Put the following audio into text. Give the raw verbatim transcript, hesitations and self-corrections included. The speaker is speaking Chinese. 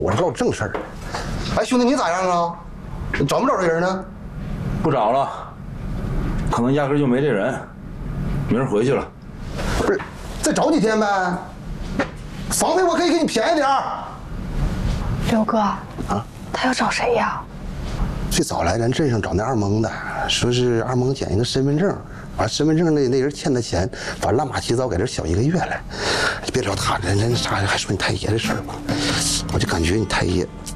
我是唠正事儿。哎，兄弟，你咋样啊？找没找着人呢？ 不找了，可能压根就没这人。明儿回去了。 不是，再找几天呗。房费我可以给你便宜点儿。 刘哥啊， 他要找谁呀？ 最早来咱镇上找那二蒙的，说是二蒙捡一个身份证，完身份证那那人欠他钱，反正乱码七糟给这小一个月了。别找他，人人啥还说你太爷的事儿吧，我就感觉你太爷